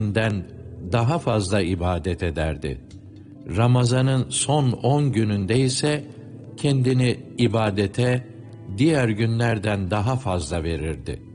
den daha fazla ibadet ederdi. Ramazan'ın son 10 gününde ise kendini ibadete diğer günlerden daha fazla verirdi.